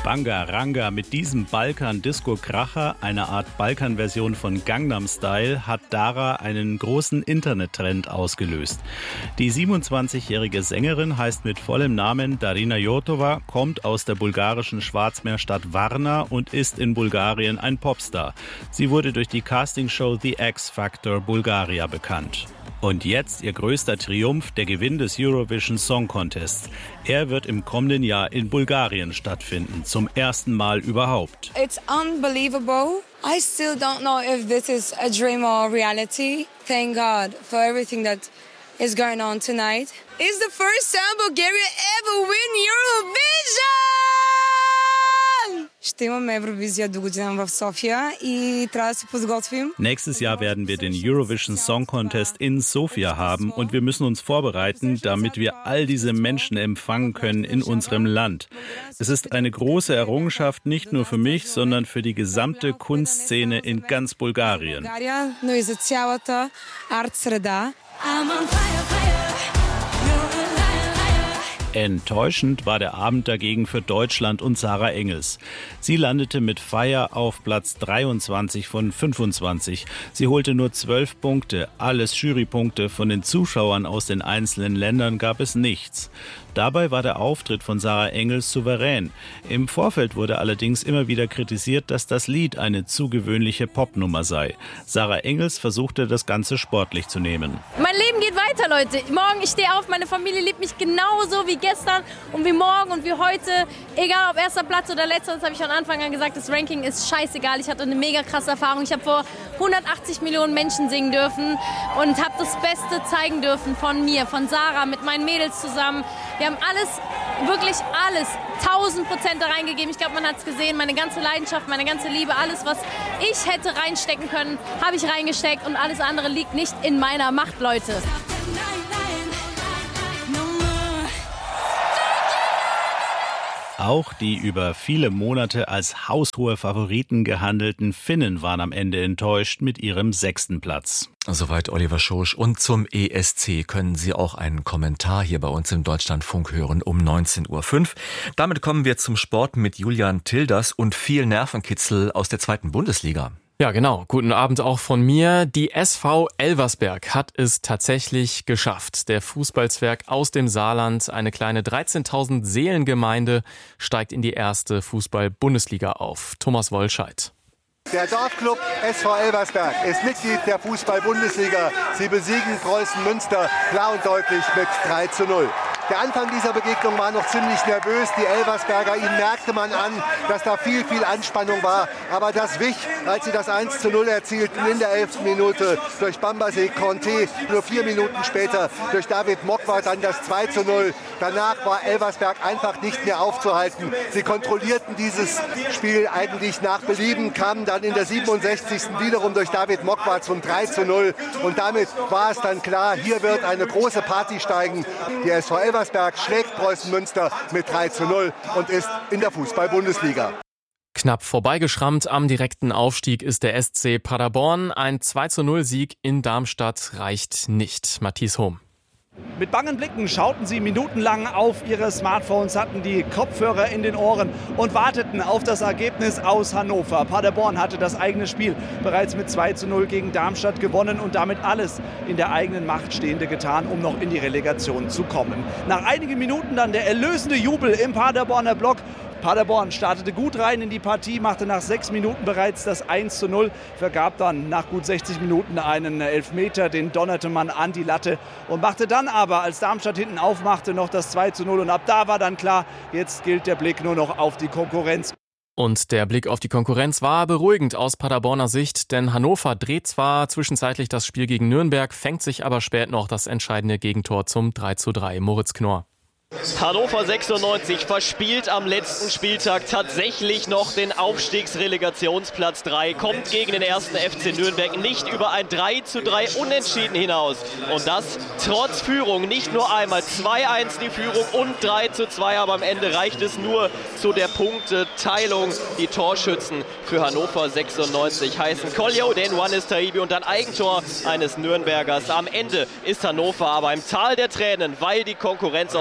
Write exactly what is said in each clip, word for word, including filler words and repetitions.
Bangaranga mit diesem Balkan-Disco-Kracher, einer Art Balkan-Version von Gangnam Style, hat Dara einen großen Internettrend ausgelöst. Die siebenundzwanzigjährige Sängerin heißt mit vollem Namen Darina Jotova, kommt aus der bulgarischen Schwarzmeerstadt Varna und ist in Bulgarien ein Popstar. Sie wurde durch die Castingshow The X Factor Bulgaria bekannt. Und jetzt ihr größter Triumph, der Gewinn des Eurovision Song Contests. Er wird im kommenden Jahr in Bulgarien stattfinden, zum ersten Mal überhaupt. It's unbelievable. I still don't know if this is a dream or reality. Thank God for everything that is going on tonight. It's the first time Bulgaria ever win Eurovision! Ще имаме Евровизия до година в София и трябва да се подготвим. Nächstes Jahr werden wir den Eurovision Song Contest in Sofia haben und wir müssen uns vorbereiten, damit wir all diese Menschen empfangen können in unserem Land. Es ist eine große Errungenschaft, nicht nur für mich, sondern für die gesamte Kunstszene in ganz Bulgarien. Но и за цялата арт-среда. Enttäuschend war der Abend dagegen für Deutschland und Sarah Engels. Sie landete mit Fire auf Platz dreiundzwanzig von fünfundzwanzig. Sie holte nur zwölf Punkte. Alles Jurypunkte. Von den Zuschauern aus den einzelnen Ländern gab es nichts. Dabei war der Auftritt von Sarah Engels souverän. Im Vorfeld wurde allerdings immer wieder kritisiert, dass das Lied eine zu gewöhnliche Popnummer sei. Sarah Engels versuchte, das Ganze sportlich zu nehmen. Mein Leben geht weiter, Leute. Morgen, ich stehe auf, meine Familie liebt mich genauso wie gestern und wie morgen und wie heute. Egal ob erster Platz oder letzter, das habe ich von Anfang an gesagt, das Ranking ist scheißegal. Ich hatte eine mega krasse Erfahrung. Ich habe vor hundertachtzig Millionen Menschen singen dürfen und habe das Beste zeigen dürfen von mir, von Sarah, mit meinen Mädels zusammen. Wir haben alles, wirklich alles, tausend Prozent da reingegeben. Ich glaube, man hat es gesehen, meine ganze Leidenschaft, meine ganze Liebe, alles, was ich hätte reinstecken können, habe ich reingesteckt und alles andere liegt nicht in meiner Macht, Leute. Auch die über viele Monate als haushohe Favoriten gehandelten Finnen waren am Ende enttäuscht mit ihrem sechsten Platz. Soweit Oliver Schosch. Und zum E S C können Sie auch einen Kommentar hier bei uns im Deutschlandfunk hören um neunzehn Uhr fünf. Damit kommen wir zum Sport mit Julian Tilders und viel Nervenkitzel aus der zweiten Bundesliga. Ja, genau. Guten Abend auch von mir. Die S V Elversberg hat es tatsächlich geschafft. Der Fußballzwerg aus dem Saarland, eine kleine dreizehntausend Seelengemeinde, steigt in die erste Fußball-Bundesliga auf. Thomas Wollscheid. Der Dorfclub S V Elversberg ist Mitglied der Fußball-Bundesliga. Sie besiegen Preußen Münster klar und deutlich mit drei zu null. Der Anfang dieser Begegnung war noch ziemlich nervös. Die Elversberger, ihnen merkte man an, dass da viel, viel Anspannung war. Aber das wich, als sie das eins zu null erzielten in der elften Minute durch Bambasé Conté. Nur vier Minuten später durch David Mokwa dann das zwei zu null. Danach war Elversberg einfach nicht mehr aufzuhalten. Sie kontrollierten dieses Spiel eigentlich nach Belieben, kamen dann in der siebenundsechzigsten wiederum durch David Mokwa zum drei zu null. Und damit war es dann klar, hier wird eine große Party steigen. Die S V Elversberg schlägt Preußen Münster mit drei zu null und ist in der Fußball-Bundesliga. Knapp vorbeigeschrammt am direkten Aufstieg ist der S C Paderborn. Ein zwei zu null Sieg in Darmstadt reicht nicht. Matthias Hohm. Mit bangen Blicken schauten sie minutenlang auf ihre Smartphones, hatten die Kopfhörer in den Ohren und warteten auf das Ergebnis aus Hannover. Paderborn hatte das eigene Spiel bereits mit zwei zu null gegen Darmstadt gewonnen und damit alles in der eigenen Macht Stehende getan, um noch in die Relegation zu kommen. Nach einigen Minuten dann der erlösende Jubel im Paderborner Block. Paderborn startete gut rein in die Partie, machte nach sechs Minuten bereits das eins zu null, vergab dann nach gut sechzig Minuten einen Elfmeter, den donnerte man an die Latte und machte dann aber, als Darmstadt hinten aufmachte, noch das zwei zu null und ab da war dann klar, jetzt gilt der Blick nur noch auf die Konkurrenz. Und der Blick auf die Konkurrenz war beruhigend aus Paderborner Sicht, denn Hannover dreht zwar zwischenzeitlich das Spiel gegen Nürnberg, fängt sich aber spät noch das entscheidende Gegentor zum drei zu drei. Moritz Knorr. Hannover sechsundneunzig verspielt am letzten Spieltag tatsächlich noch den Aufstiegsrelegationsplatz drei, kommt gegen den ersten F C Nürnberg nicht über ein drei zu drei Unentschieden hinaus. Und das trotz Führung, nicht nur einmal zwei eins die Führung und drei zu zwei, aber am Ende reicht es nur zu der Punkteteilung. Die Torschützen für Hannover sechsundneunzig heißen Koljo, den Wannes Taibi und dann Eigentor eines Nürnbergers. Am Ende ist Hannover aber im Tal der Tränen, weil die Konkurrenz aus Elversberg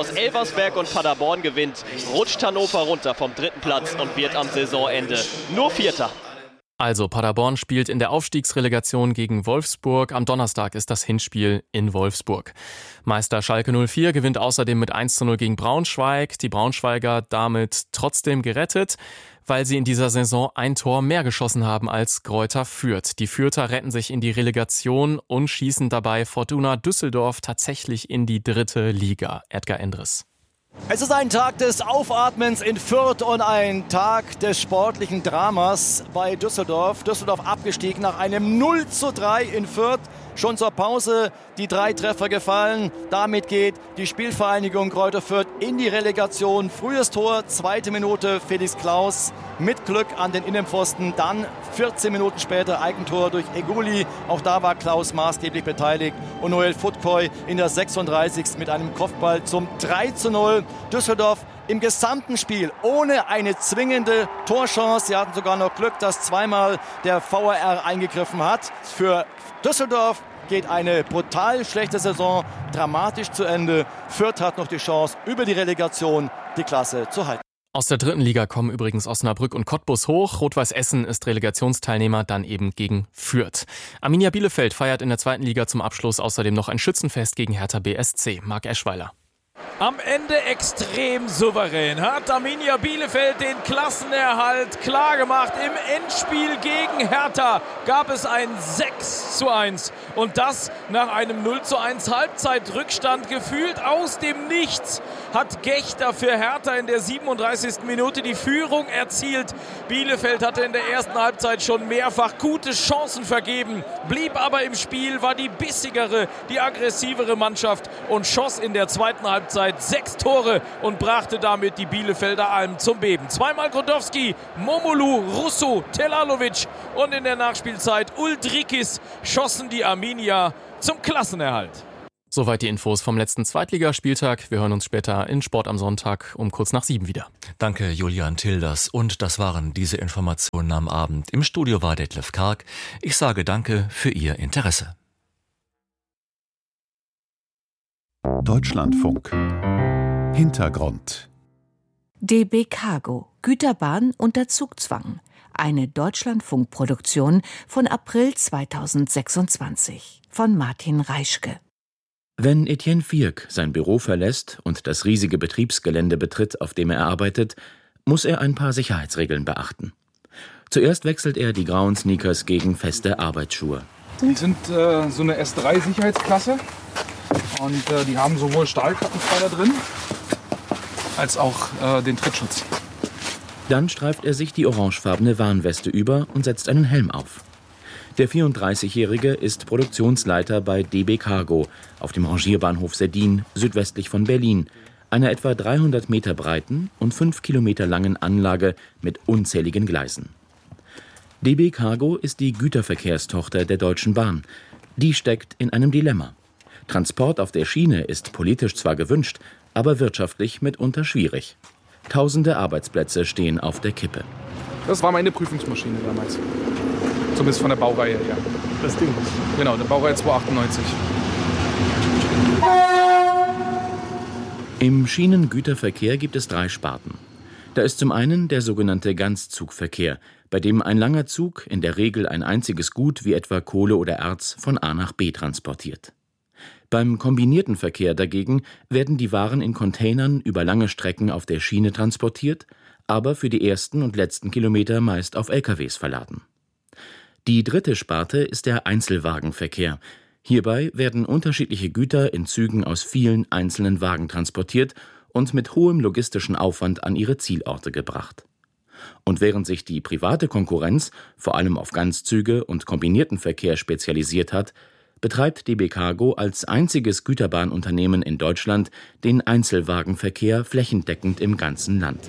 Elversberg und Paderborn gewinnt, rutscht Hannover runter vom dritten Platz und wird am Saisonende nur Vierter. Also Paderborn spielt in der Aufstiegsrelegation gegen Wolfsburg. Am Donnerstag ist das Hinspiel in Wolfsburg. Meister Schalke null vier gewinnt außerdem mit eins zu null gegen Braunschweig. Die Braunschweiger damit trotzdem gerettet, weil sie in dieser Saison ein Tor mehr geschossen haben als Greuther Fürth. Die Fürther retten sich in die Relegation und schießen dabei Fortuna Düsseldorf tatsächlich in die dritte Liga. Edgar Endres. Es ist ein Tag des Aufatmens in Fürth und ein Tag des sportlichen Dramas bei Düsseldorf. Düsseldorf abgestiegen nach einem null zu drei in Fürth. Schon zur Pause die drei Treffer gefallen. Damit geht die Spielvereinigung Greuther Fürth in die Relegation. Frühes Tor, zweite Minute, Felix Klaus mit Glück an den Innenpfosten. Dann vierzehn Minuten später Eigentor durch Eguli. Auch da war Klaus maßgeblich beteiligt. Und Noel Futkoy in der sechsunddreißigsten mit einem Kopfball zum drei zu null. Düsseldorf im gesamten Spiel ohne eine zwingende Torchance. Sie hatten sogar noch Glück, dass zweimal der V A R eingegriffen hat. Für Düsseldorf geht eine brutal schlechte Saison dramatisch zu Ende. Fürth hat noch die Chance, über die Relegation die Klasse zu halten. Aus der dritten Liga kommen übrigens Osnabrück und Cottbus hoch. Rot-Weiß Essen ist Relegationsteilnehmer, dann eben gegen Fürth. Arminia Bielefeld feiert in der zweiten Liga zum Abschluss außerdem noch ein Schützenfest gegen Hertha B S C. Marc Eschweiler. Am Ende extrem souverän hat Arminia Bielefeld den Klassenerhalt klargemacht. Im Endspiel gegen Hertha gab es ein sechs zu eins. Und das nach einem null zu eins Halbzeitrückstand. Gefühlt aus dem Nichts hat Gechter für Hertha in der siebenunddreißigsten Minute die Führung erzielt. Bielefeld hatte in der ersten Halbzeit schon mehrfach gute Chancen vergeben, blieb aber im Spiel, war die bissigere, die aggressivere Mannschaft und schoss in der zweiten Halbzeit sechs Tore und brachte damit die Bielefelder Alm zum Beben. Zweimal Grodowski, Momolu, Russo, Telalovic und in der Nachspielzeit Uldrikis schossen die Arminia zum Klassenerhalt. Soweit die Infos vom letzten Zweitligaspieltag. Wir hören uns später in Sport am Sonntag um kurz nach sieben wieder. Danke Julian Tilders und das waren diese Informationen am Abend. Im Studio war Detlef Karg. Ich sage danke für Ihr Interesse. Deutschlandfunk. Hintergrund. D B Cargo, Güterbahn unter Zugzwang. Eine Deutschlandfunk-Produktion von April zweitausendsechsundzwanzig von Martin Reischke. Wenn Etienne Vierk sein Büro verlässt und das riesige Betriebsgelände betritt, auf dem er arbeitet, muss er ein paar Sicherheitsregeln beachten. Zuerst wechselt er die grauen Sneakers gegen feste Arbeitsschuhe. Die sind äh, so eine S drei Sicherheitsklasse und äh, die haben sowohl Stahlkappenpfeiler drin als auch äh, den Trittschutz. Dann streift er sich die orangefarbene Warnweste über und setzt einen Helm auf. Der vierunddreißigjährige ist Produktionsleiter bei D B Cargo auf dem Rangierbahnhof Seddin, südwestlich von Berlin, einer etwa dreihundert Meter breiten und fünf Kilometer langen Anlage mit unzähligen Gleisen. D B Cargo ist die Güterverkehrstochter der Deutschen Bahn. Die steckt in einem Dilemma. Transport auf der Schiene ist politisch zwar gewünscht, aber wirtschaftlich mitunter schwierig. Tausende Arbeitsplätze stehen auf der Kippe. Das war meine Prüfungsmaschine damals. Zumindest von der Baureihe her. Das Ding? Genau, der Baureihe zweihundertachtundneunzig. Im Schienengüterverkehr gibt es drei Sparten. Da ist zum einen der sogenannte Ganzzugverkehr, bei dem ein langer Zug in der Regel ein einziges Gut wie etwa Kohle oder Erz von A nach B transportiert. Beim kombinierten Verkehr dagegen werden die Waren in Containern über lange Strecken auf der Schiene transportiert, aber für die ersten und letzten Kilometer meist auf L K Ws verladen. Die dritte Sparte ist der Einzelwagenverkehr. Hierbei werden unterschiedliche Güter in Zügen aus vielen einzelnen Wagen transportiert und mit hohem logistischen Aufwand an ihre Zielorte gebracht. Und während sich die private Konkurrenz vor allem auf Ganzzüge und kombinierten Verkehr spezialisiert hat, betreibt D B Cargo als einziges Güterbahnunternehmen in Deutschland den Einzelwagenverkehr flächendeckend im ganzen Land.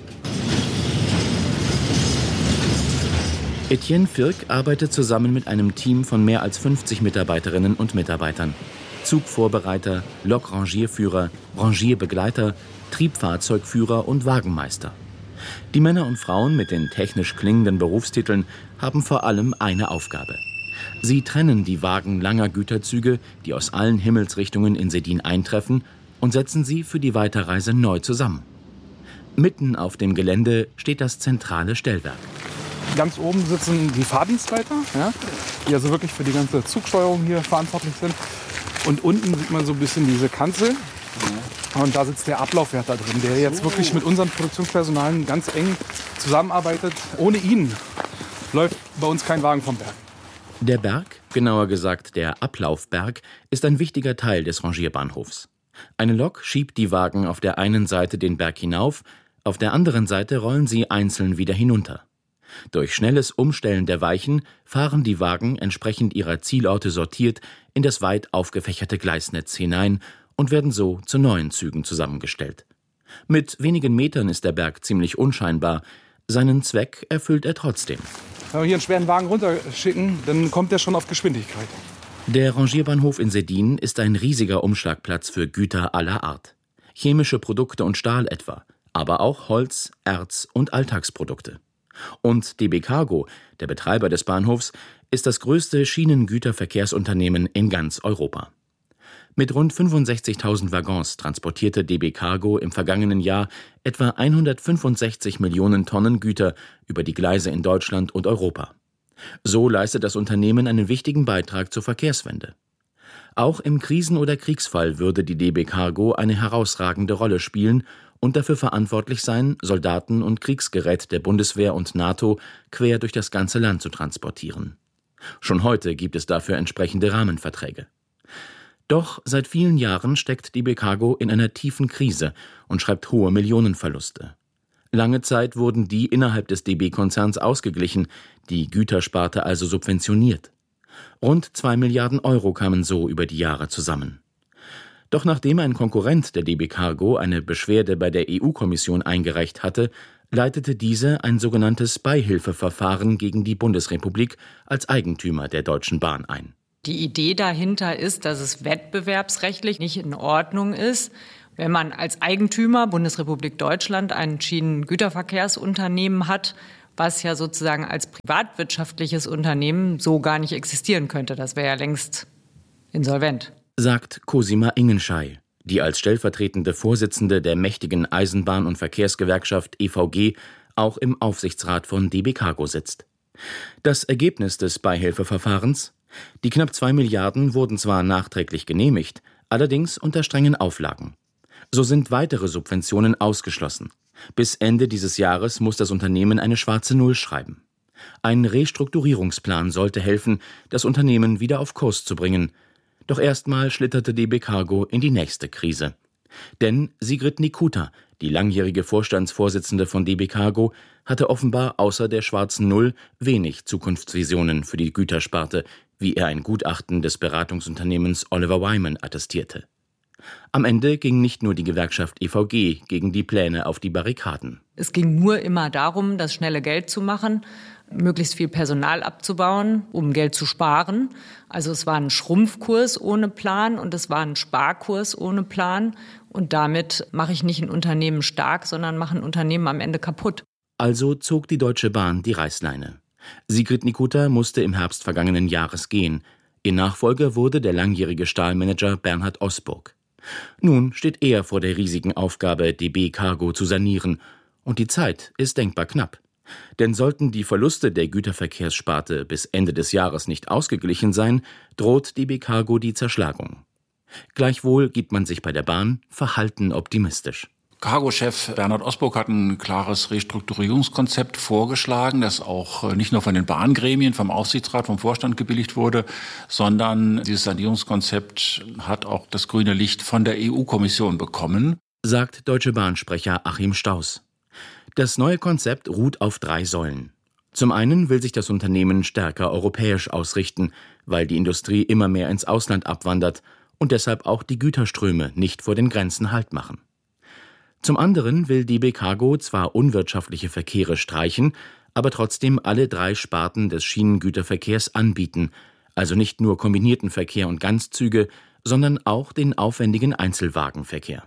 Etienne Vierk arbeitet zusammen mit einem Team von mehr als fünfzig Mitarbeiterinnen und Mitarbeitern. Zugvorbereiter, Lokrangierführer, Rangierbegleiter, Triebfahrzeugführer und Wagenmeister. Die Männer und Frauen mit den technisch klingenden Berufstiteln haben vor allem eine Aufgabe. Sie trennen die Wagen langer Güterzüge, die aus allen Himmelsrichtungen in Seddin eintreffen, und setzen sie für die Weiterreise neu zusammen. Mitten auf dem Gelände steht das zentrale Stellwerk. Ganz oben sitzen die Fahrdienstleiter, ja, die also wirklich für die ganze Zugsteuerung hier verantwortlich sind. Und unten sieht man so ein bisschen diese Kanzel. Und da sitzt der Ablaufwärter drin, der jetzt wirklich mit unseren Produktionspersonalen ganz eng zusammenarbeitet. Ohne ihn läuft bei uns kein Wagen vom Berg. Der Berg, genauer gesagt der Ablaufberg, ist ein wichtiger Teil des Rangierbahnhofs. Eine Lok schiebt die Wagen auf der einen Seite den Berg hinauf, auf der anderen Seite rollen sie einzeln wieder hinunter. Durch schnelles Umstellen der Weichen fahren die Wagen entsprechend ihrer Zielorte sortiert in das weit aufgefächerte Gleisnetz hinein und werden so zu neuen Zügen zusammengestellt. Mit wenigen Metern ist der Berg ziemlich unscheinbar. Seinen Zweck erfüllt er trotzdem. Wenn wir hier einen schweren Wagen runterschicken, dann kommt der schon auf Geschwindigkeit. Der Rangierbahnhof in Seddin ist ein riesiger Umschlagplatz für Güter aller Art. Chemische Produkte und Stahl etwa, aber auch Holz, Erz und Alltagsprodukte. Und D B Cargo, der Betreiber des Bahnhofs, ist das größte Schienengüterverkehrsunternehmen in ganz Europa. Mit rund fünfundsechzigtausend Waggons transportierte D B Cargo im vergangenen Jahr etwa hundertfünfundsechzig Millionen Tonnen Güter über die Gleise in Deutschland und Europa. So leistet das Unternehmen einen wichtigen Beitrag zur Verkehrswende. Auch im Krisen- oder Kriegsfall würde die D B Cargo eine herausragende Rolle spielen und dafür verantwortlich sein, Soldaten und Kriegsgerät der Bundeswehr und NATO quer durch das ganze Land zu transportieren. Schon heute gibt es dafür entsprechende Rahmenverträge. Doch seit vielen Jahren steckt D B Cargo in einer tiefen Krise und schreibt hohe Millionenverluste. Lange Zeit wurden die innerhalb des D B-Konzerns ausgeglichen, die Gütersparte also subventioniert. Rund zwei Milliarden Euro kamen so über die Jahre zusammen. Doch nachdem ein Konkurrent der D B Cargo eine Beschwerde bei der E U-Kommission eingereicht hatte, leitete diese ein sogenanntes Beihilfeverfahren gegen die Bundesrepublik als Eigentümer der Deutschen Bahn ein. Die Idee dahinter ist, dass es wettbewerbsrechtlich nicht in Ordnung ist, wenn man als Eigentümer Bundesrepublik Deutschland ein Schienengüterverkehrsunternehmen hat, was ja sozusagen als privatwirtschaftliches Unternehmen so gar nicht existieren könnte. Das wäre ja längst insolvent. Sagt Cosima Ingenschei, die als stellvertretende Vorsitzende der mächtigen Eisenbahn- und Verkehrsgewerkschaft E V G auch im Aufsichtsrat von D B Cargo sitzt. Das Ergebnis des Beihilfeverfahrens? Die knapp zwei Milliarden wurden zwar nachträglich genehmigt, allerdings unter strengen Auflagen. So sind weitere Subventionen ausgeschlossen. Bis Ende dieses Jahres muss das Unternehmen eine schwarze Null schreiben. Ein Restrukturierungsplan sollte helfen, das Unternehmen wieder auf Kurs zu bringen. Doch erstmal schlitterte D B Cargo in die nächste Krise. Denn Sigrid Nikuta, die langjährige Vorstandsvorsitzende von D B Cargo, hatte offenbar außer der schwarzen Null wenig Zukunftsvisionen für die Gütersparte, wie er ein Gutachten des Beratungsunternehmens Oliver Wyman attestierte. Am Ende ging nicht nur die Gewerkschaft E V G gegen die Pläne auf die Barrikaden. Es ging nur immer darum, das schnelle Geld zu machen, möglichst viel Personal abzubauen, um Geld zu sparen. Also es war ein Schrumpfkurs ohne Plan und es war ein Sparkurs ohne Plan. Und damit mache ich nicht ein Unternehmen stark, sondern mache ein Unternehmen am Ende kaputt. Also zog die Deutsche Bahn die Reißleine. Sigrid Nikuta musste im Herbst vergangenen Jahres gehen. Ihr Nachfolger wurde der langjährige Stahlmanager Bernhard Osburg. Nun steht er vor der riesigen Aufgabe, D B Cargo zu sanieren. Und die Zeit ist denkbar knapp. Denn sollten die Verluste der Güterverkehrssparte bis Ende des Jahres nicht ausgeglichen sein, droht D B Cargo die Zerschlagung. Gleichwohl gibt man sich bei der Bahn verhalten optimistisch. Cargo-Chef Bernhard Osburg hat ein klares Restrukturierungskonzept vorgeschlagen, das auch nicht nur von den Bahngremien, vom Aufsichtsrat, vom Vorstand gebilligt wurde, sondern dieses Sanierungskonzept hat auch das grüne Licht von der E U-Kommission bekommen, sagt Deutsche Bahn-Sprecher Achim Staus. Das neue Konzept ruht auf drei Säulen. Zum einen will sich das Unternehmen stärker europäisch ausrichten, weil die Industrie immer mehr ins Ausland abwandert und deshalb auch die Güterströme nicht vor den Grenzen Halt machen. Zum anderen will D B Cargo zwar unwirtschaftliche Verkehre streichen, aber trotzdem alle drei Sparten des Schienengüterverkehrs anbieten, also nicht nur kombinierten Verkehr und Ganzzüge, sondern auch den aufwendigen Einzelwagenverkehr.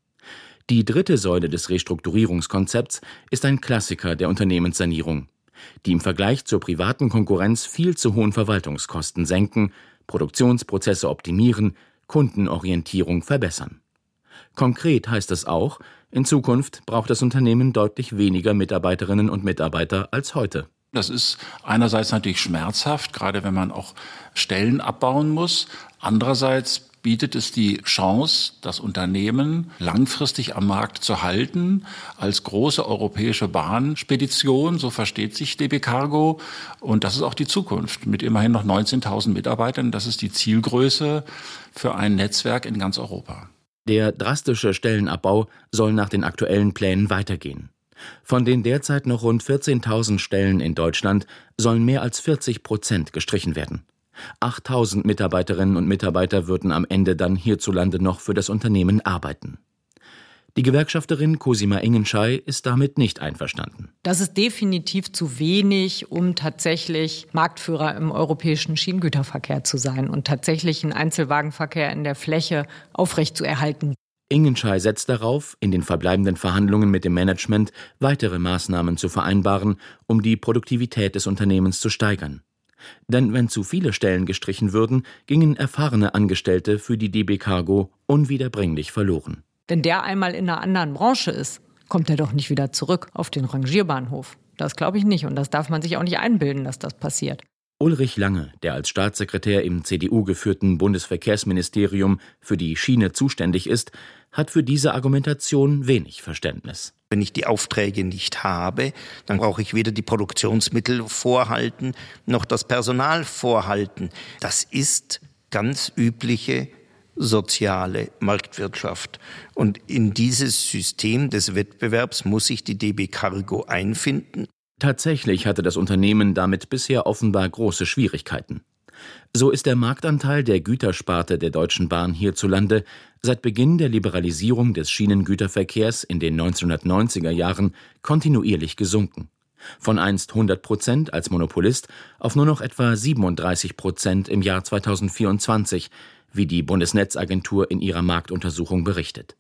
Die dritte Säule des Restrukturierungskonzepts ist ein Klassiker der Unternehmenssanierung, die im Vergleich zur privaten Konkurrenz viel zu hohen Verwaltungskosten senken, Produktionsprozesse optimieren, Kundenorientierung verbessern. Konkret heißt es auch, in Zukunft braucht das Unternehmen deutlich weniger Mitarbeiterinnen und Mitarbeiter als heute. Das ist einerseits natürlich schmerzhaft, gerade wenn man auch Stellen abbauen muss. Andererseits bietet es die Chance, das Unternehmen langfristig am Markt zu halten, als große europäische Bahnspedition, so versteht sich D B Cargo. Und das ist auch die Zukunft, mit immerhin noch neunzehntausend Mitarbeitern. Das ist die Zielgröße für ein Netzwerk in ganz Europa. Der drastische Stellenabbau soll nach den aktuellen Plänen weitergehen. Von den derzeit noch rund vierzehntausend Stellen in Deutschland sollen mehr als vierzig Prozent gestrichen werden. achttausend Mitarbeiterinnen und Mitarbeiter würden am Ende dann hierzulande noch für das Unternehmen arbeiten. Die Gewerkschafterin Cosima Ingenschei ist damit nicht einverstanden. Das ist definitiv zu wenig, um tatsächlich Marktführer im europäischen Schienengüterverkehr zu sein und tatsächlich einen Einzelwagenverkehr in der Fläche aufrechtzuerhalten. Ingenschei setzt darauf, in den verbleibenden Verhandlungen mit dem Management weitere Maßnahmen zu vereinbaren, um die Produktivität des Unternehmens zu steigern. Denn wenn zu viele Stellen gestrichen würden, gingen erfahrene Angestellte für die D B Cargo unwiederbringlich verloren. Wenn der einmal in einer anderen Branche ist, kommt er doch nicht wieder zurück auf den Rangierbahnhof. Das glaube ich nicht und das darf man sich auch nicht einbilden, dass das passiert. Ulrich Lange, der als Staatssekretär im C D U-geführten Bundesverkehrsministerium für die Schiene zuständig ist, hat für diese Argumentation wenig Verständnis. Wenn ich die Aufträge nicht habe, dann brauche ich weder die Produktionsmittel vorhalten, noch das Personal vorhalten. Das ist ganz übliche soziale Marktwirtschaft. Und in dieses System des Wettbewerbs muss sich die D B Cargo einfinden. Tatsächlich hatte das Unternehmen damit bisher offenbar große Schwierigkeiten. So ist der Marktanteil der Gütersparte der Deutschen Bahn hierzulande seit Beginn der Liberalisierung des Schienengüterverkehrs in den neunzehnhundertneunziger Jahren kontinuierlich gesunken. Von einst hundert Prozent als Monopolist auf nur noch etwa siebenunddreißig Prozent im Jahr zweitausendvierundzwanzig, wie die Bundesnetzagentur in ihrer Marktuntersuchung berichtet.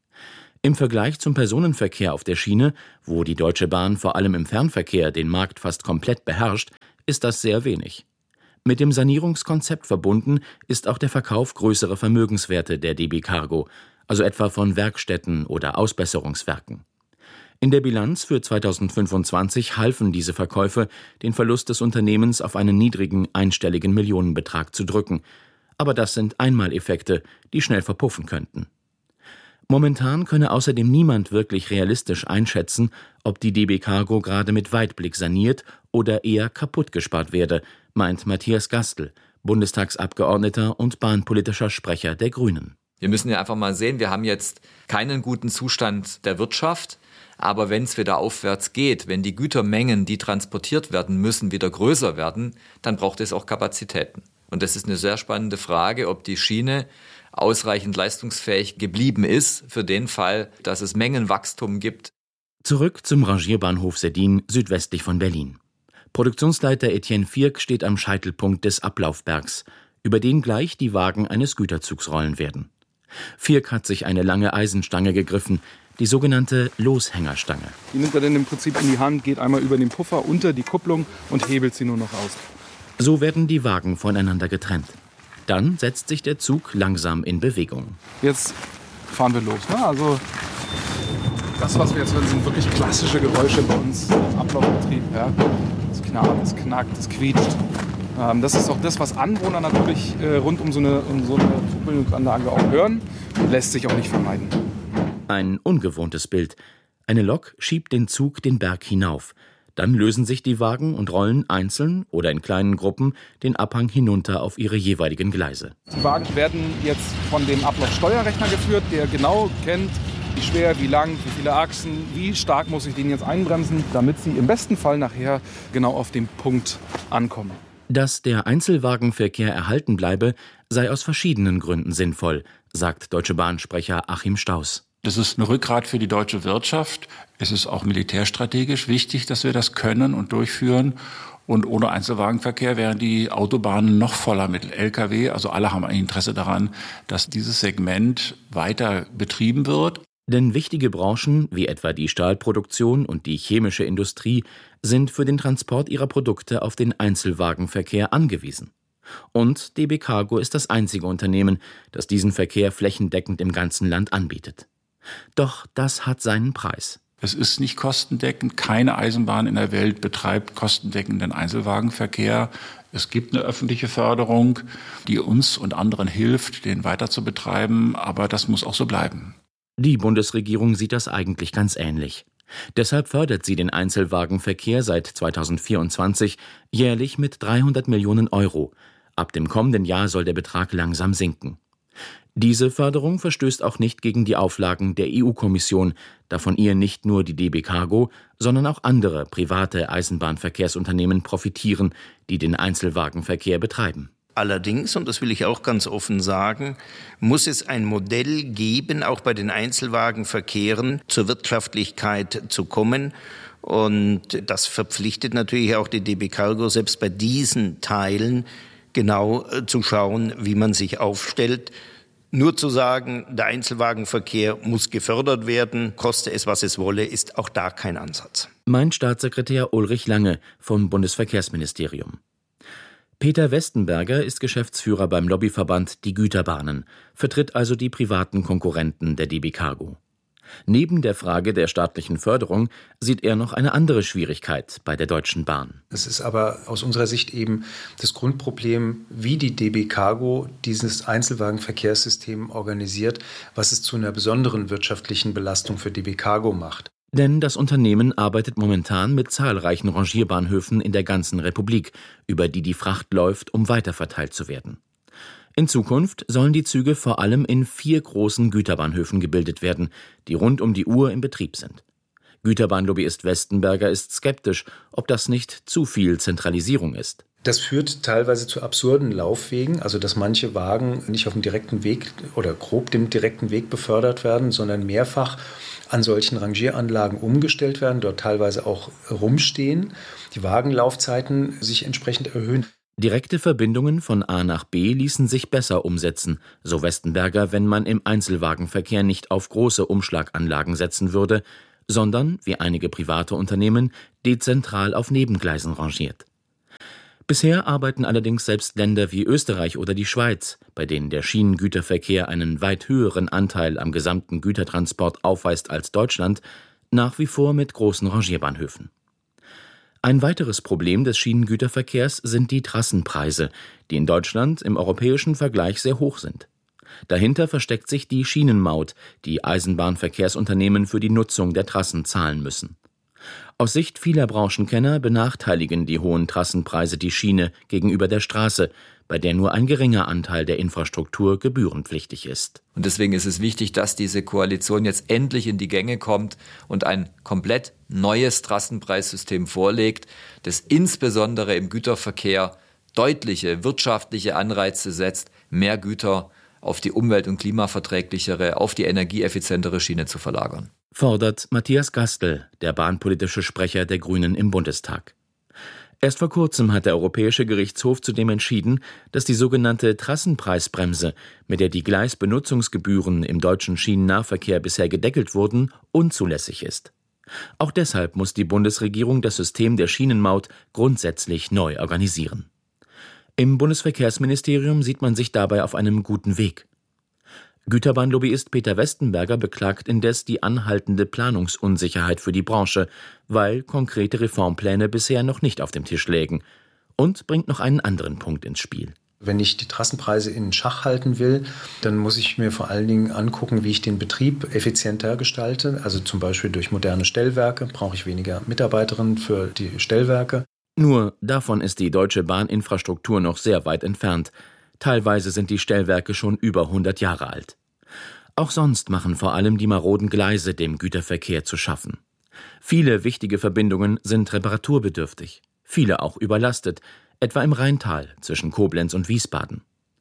Im Vergleich zum Personenverkehr auf der Schiene, wo die Deutsche Bahn vor allem im Fernverkehr den Markt fast komplett beherrscht, ist das sehr wenig. Mit dem Sanierungskonzept verbunden ist auch der Verkauf größerer Vermögenswerte der D B Cargo, also etwa von Werkstätten oder Ausbesserungswerken. In der Bilanz für zweitausendfünfundzwanzig halfen diese Verkäufe, den Verlust des Unternehmens auf einen niedrigen einstelligen Millionenbetrag zu drücken. Aber das sind Einmaleffekte, die schnell verpuffen könnten. Momentan könne außerdem niemand wirklich realistisch einschätzen, ob die D B Cargo gerade mit Weitblick saniert oder eher kaputt gespart werde, meint Matthias Gastl, Bundestagsabgeordneter und bahnpolitischer Sprecher der Grünen. Wir müssen ja einfach mal sehen, wir haben jetzt keinen guten Zustand der Wirtschaft, aber wenn es wieder aufwärts geht, wenn die Gütermengen, die transportiert werden müssen, wieder größer werden, dann braucht es auch Kapazitäten. Und das ist eine sehr spannende Frage, ob die Schiene ausreichend leistungsfähig geblieben ist für den Fall, dass es Mengenwachstum gibt. Zurück zum Rangierbahnhof Seddin südwestlich von Berlin. Produktionsleiter Etienne Vierk steht am Scheitelpunkt des Ablaufbergs, über den gleich die Wagen eines Güterzugs rollen werden. Vierk hat sich eine lange Eisenstange gegriffen, die sogenannte Loshängerstange. Die nimmt er dann im Prinzip in die Hand, geht einmal über den Puffer unter die Kupplung und hebelt sie nur noch aus. So werden die Wagen voneinander getrennt. Dann setzt sich der Zug langsam in Bewegung. Jetzt fahren wir los. Ne? Also das, was wir jetzt hören, sind wirklich klassische Geräusche bei uns im Ablaufbetrieb. Ja? Es knarrt, es knackt, es quietscht. Ähm, das ist auch das, was Anwohner natürlich äh, rund um so eine, um so eine Zugbildungsanlage auch hören und lässt sich auch nicht vermeiden. Ein ungewohntes Bild. Eine Lok schiebt den Zug den Berg hinauf. Dann lösen sich die Wagen und rollen einzeln oder in kleinen Gruppen den Abhang hinunter auf ihre jeweiligen Gleise. Die Wagen werden jetzt von dem Ablaufsteuerrechner geführt, der genau kennt, wie schwer, wie lang, wie viele Achsen, wie stark muss ich den jetzt einbremsen, damit sie im besten Fall nachher genau auf dem Punkt ankommen. Dass der Einzelwagenverkehr erhalten bleibe, sei aus verschiedenen Gründen sinnvoll, sagt Deutsche Bahn-Sprecher Achim Staus. Das ist ein Rückgrat für die deutsche Wirtschaft. Es ist auch militärstrategisch wichtig, dass wir das können und durchführen. Und ohne Einzelwagenverkehr wären die Autobahnen noch voller mit L K W. Also alle haben ein Interesse daran, dass dieses Segment weiter betrieben wird. Denn wichtige Branchen, wie etwa die Stahlproduktion und die chemische Industrie, sind für den Transport ihrer Produkte auf den Einzelwagenverkehr angewiesen. Und D B Cargo ist das einzige Unternehmen, das diesen Verkehr flächendeckend im ganzen Land anbietet. Doch das hat seinen Preis. Es ist nicht kostendeckend. Keine Eisenbahn in der Welt betreibt kostendeckenden Einzelwagenverkehr. Es gibt eine öffentliche Förderung, die uns und anderen hilft, den weiter zu betreiben. Aber das muss auch so bleiben. Die Bundesregierung sieht das eigentlich ganz ähnlich. Deshalb fördert sie den Einzelwagenverkehr seit zweitausendvierundzwanzig jährlich mit dreihundert Millionen Euro. Ab dem kommenden Jahr soll der Betrag langsam sinken. Diese Förderung verstößt auch nicht gegen die Auflagen der E U-Kommission, da von ihr nicht nur die D B Cargo, sondern auch andere private Eisenbahnverkehrsunternehmen profitieren, die den Einzelwagenverkehr betreiben. Allerdings, und das will ich auch ganz offen sagen, muss es ein Modell geben, auch bei den Einzelwagenverkehren zur Wirtschaftlichkeit zu kommen. Und das verpflichtet natürlich auch die D B Cargo, selbst bei diesen Teilen genau zu schauen, wie man sich aufstellt. Nur zu sagen, der Einzelwagenverkehr muss gefördert werden, koste es, was es wolle, ist auch da kein Ansatz. Meint Staatssekretär Ulrich Lange vom Bundesverkehrsministerium. Peter Westenberger ist Geschäftsführer beim Lobbyverband Die Güterbahnen, vertritt also die privaten Konkurrenten der D B Cargo. Neben der Frage der staatlichen Förderung sieht er noch eine andere Schwierigkeit bei der Deutschen Bahn. Es ist aber aus unserer Sicht eben das Grundproblem, wie die D B Cargo dieses Einzelwagenverkehrssystem organisiert, was es zu einer besonderen wirtschaftlichen Belastung für D B Cargo macht. Denn das Unternehmen arbeitet momentan mit zahlreichen Rangierbahnhöfen in der ganzen Republik, über die die Fracht läuft, um weiterverteilt zu werden. In Zukunft sollen die Züge vor allem in vier großen Güterbahnhöfen gebildet werden, die rund um die Uhr in Betrieb sind. Güterbahnlobbyist Westenberger ist skeptisch, ob das nicht zu viel Zentralisierung ist. Das führt teilweise zu absurden Laufwegen, also dass manche Wagen nicht auf dem direkten Weg oder grob dem direkten Weg befördert werden, sondern mehrfach an solchen Rangieranlagen umgestellt werden, dort teilweise auch rumstehen, die Wagenlaufzeiten sich entsprechend erhöhen. Direkte Verbindungen von A nach B ließen sich besser umsetzen, so Westenberger, wenn man im Einzelwagenverkehr nicht auf große Umschlaganlagen setzen würde, sondern, wie einige private Unternehmen, dezentral auf Nebengleisen rangiert. Bisher arbeiten allerdings selbst Länder wie Österreich oder die Schweiz, bei denen der Schienengüterverkehr einen weit höheren Anteil am gesamten Gütertransport aufweist als Deutschland, nach wie vor mit großen Rangierbahnhöfen. Ein weiteres Problem des Schienengüterverkehrs sind die Trassenpreise, die in Deutschland im europäischen Vergleich sehr hoch sind. Dahinter versteckt sich die Schienenmaut, die Eisenbahnverkehrsunternehmen für die Nutzung der Trassen zahlen müssen. Aus Sicht vieler Branchenkenner benachteiligen die hohen Trassenpreise die Schiene gegenüber der Straße, bei der nur ein geringer Anteil der Infrastruktur gebührenpflichtig ist. Und deswegen ist es wichtig, dass diese Koalition jetzt endlich in die Gänge kommt und ein komplett neues Trassenpreissystem vorlegt, das insbesondere im Güterverkehr deutliche wirtschaftliche Anreize setzt, mehr Güter auf die umwelt- und klimaverträglichere, auf die energieeffizientere Schiene zu verlagern. Fordert Matthias Gastl, der bahnpolitische Sprecher der Grünen im Bundestag. Erst vor kurzem hat der Europäische Gerichtshof zudem entschieden, dass die sogenannte Trassenpreisbremse, mit der die Gleisbenutzungsgebühren im deutschen Schienennahverkehr bisher gedeckelt wurden, unzulässig ist. Auch deshalb muss die Bundesregierung das System der Schienenmaut grundsätzlich neu organisieren. Im Bundesverkehrsministerium sieht man sich dabei auf einem guten Weg. Güterbahnlobbyist Peter Westenberger beklagt indes die anhaltende Planungsunsicherheit für die Branche, weil konkrete Reformpläne bisher noch nicht auf dem Tisch lägen, und bringt noch einen anderen Punkt ins Spiel. Wenn ich die Trassenpreise in Schach halten will, dann muss ich mir vor allen Dingen angucken, wie ich den Betrieb effizienter gestalte. Also zum Beispiel durch moderne Stellwerke brauche ich weniger Mitarbeiterinnen für die Stellwerke. Nur davon ist die deutsche Bahninfrastruktur noch sehr weit entfernt. Teilweise sind die Stellwerke schon über hundert Jahre alt. Auch sonst machen vor allem die maroden Gleise dem Güterverkehr zu schaffen. Viele wichtige Verbindungen sind reparaturbedürftig, viele auch überlastet, etwa im Rheintal zwischen Koblenz und Wiesbaden.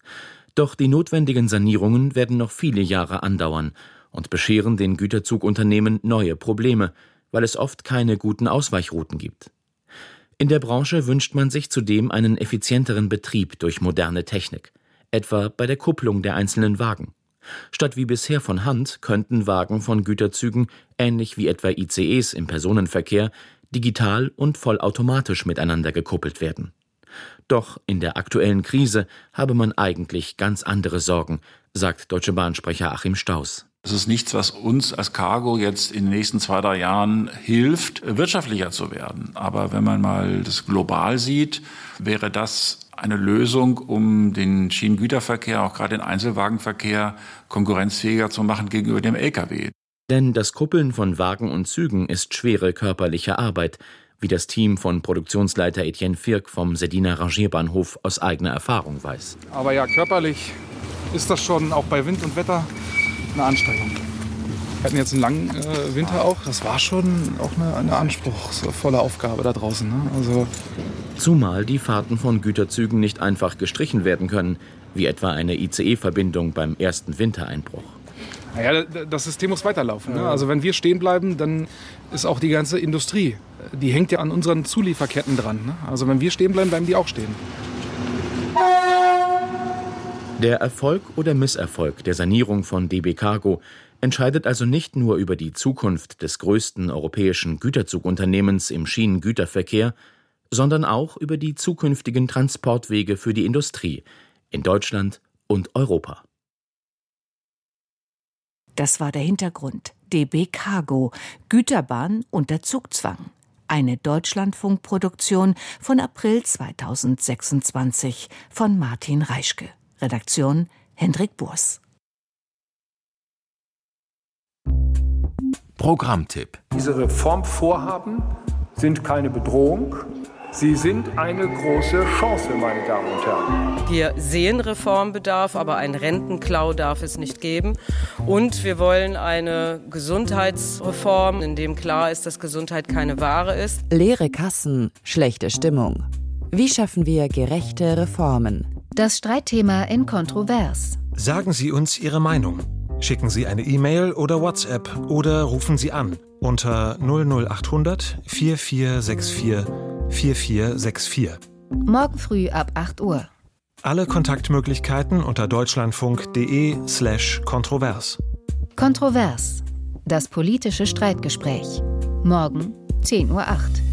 Doch die notwendigen Sanierungen werden noch viele Jahre andauern und bescheren den Güterzugunternehmen neue Probleme, weil es oft keine guten Ausweichrouten gibt. In der Branche wünscht man sich zudem einen effizienteren Betrieb durch moderne Technik, etwa bei der Kupplung der einzelnen Wagen. Statt wie bisher von Hand könnten Wagen von Güterzügen, ähnlich wie etwa I C Es im Personenverkehr, digital und vollautomatisch miteinander gekuppelt werden. Doch in der aktuellen Krise habe man eigentlich ganz andere Sorgen, sagt Deutsche Bahn-Sprecher Achim Staus. Das ist nichts, was uns als Cargo jetzt in den nächsten zwei, drei Jahren hilft, wirtschaftlicher zu werden. Aber wenn man mal das global sieht, wäre das eine Lösung, um den Schienengüterverkehr, auch gerade den Einzelwagenverkehr, konkurrenzfähiger zu machen gegenüber dem L K W. Denn das Kuppeln von Wagen und Zügen ist schwere körperliche Arbeit, wie das Team von Produktionsleiter Etienne Firk vom Seddiner Rangierbahnhof aus eigener Erfahrung weiß. Aber ja, körperlich ist das schon auch bei Wind und Wetter eine Anstrengung. Wir hatten jetzt einen langen äh, Winter auch. Das war schon auch eine, eine anspruchsvolle Aufgabe da draußen. Ne? Also Zumal die Fahrten von Güterzügen nicht einfach gestrichen werden können, wie etwa eine I C E-Verbindung beim ersten Wintereinbruch. Naja, das System muss weiterlaufen. Ne? Also wenn wir stehen bleiben, dann ist auch die ganze Industrie, die hängt ja an unseren Zulieferketten dran. Ne? Also wenn wir stehen bleiben, bleiben die auch stehen. Der Erfolg oder Misserfolg der Sanierung von D B Cargo entscheidet also nicht nur über die Zukunft des größten europäischen Güterzugunternehmens im Schienengüterverkehr, sondern auch über die zukünftigen Transportwege für die Industrie in Deutschland und Europa. Das war der Hintergrund. D B Cargo, Güterbahn unter Zugzwang. Eine Deutschlandfunkproduktion von April zweitausendsechsundzwanzig von Martin Reischke. Redaktion Hendrik Burs. Programmtipp. Diese Reformvorhaben sind keine Bedrohung. Sie sind eine große Chance, meine Damen und Herren. Wir sehen Reformbedarf, aber einen Rentenklau darf es nicht geben. Und wir wollen eine Gesundheitsreform, in dem klar ist, dass Gesundheit keine Ware ist. Leere Kassen, schlechte Stimmung. Wie schaffen wir gerechte Reformen? Das Streitthema in Kontrovers. Sagen Sie uns Ihre Meinung. Schicken Sie eine E-Mail oder WhatsApp oder rufen Sie an unter null null achthundert vier vier sechs vier vier vier sechs vier. Morgen früh ab acht Uhr. Alle Kontaktmöglichkeiten unter deutschlandfunk.de slash kontrovers. Kontrovers. Das politische Streitgespräch. Morgen zehn Uhr acht.